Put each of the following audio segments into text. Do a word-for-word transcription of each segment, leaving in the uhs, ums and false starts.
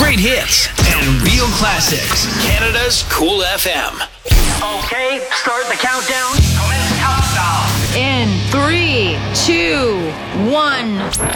Great hits and real classics. Canada's Cool F M. Okay, start the countdown. Commence countdown. In three, two, one.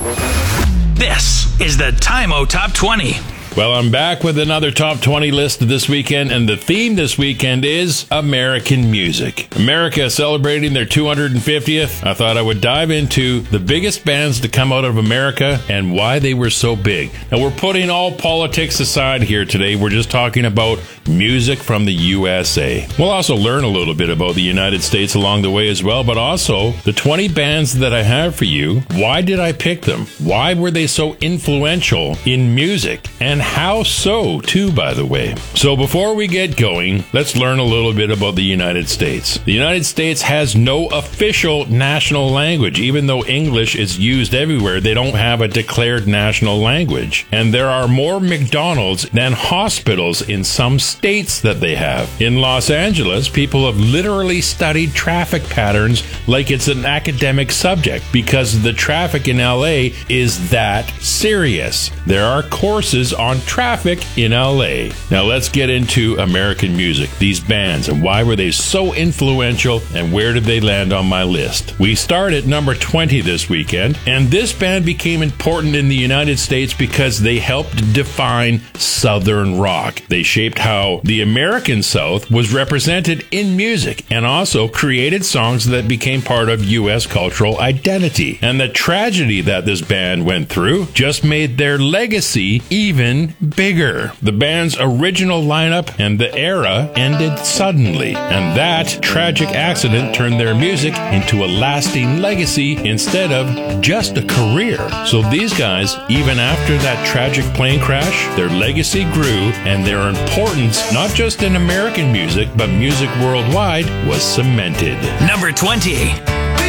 This is the Time-O Top twenty. Well, I'm back with another Top twenty list this weekend, and the theme this weekend is American music. America celebrating their two hundred fiftieth. I thought I would dive into the biggest bands to come out of America and why they were so big. Now, we're putting all politics aside here today. We're just talking about music from the U S A. We'll also learn a little bit about the United States along the way as well, but also the twenty bands that I have for you. Why did I pick them? Why were they so influential in music? And how so, too, by the way. So before we get going, let's learn a little bit about the United States. The United States has no official national language. Even though English is used everywhere, they don't have a declared national language. And there are more McDonald's than hospitals in some states that they have. In Los Angeles, people have literally studied traffic patterns like it's an academic subject because the traffic in L A is that serious. There are courses on traffic in L A. Now let's get into American music, these bands, and why were they so influential and where did they land on my list? We start at number twenty this weekend, and this band became important in the United States because they helped define Southern rock. They shaped how the American South was represented in music and also created songs that became part of U S cultural identity. And the tragedy that this band went through just made their legacy even bigger. The band's original lineup and the era ended suddenly, and that tragic accident turned their music into a lasting legacy instead of just a career. So these guys, even after that tragic plane crash, their legacy grew and their importance, not just in American music, but music worldwide, was cemented. Number twenty.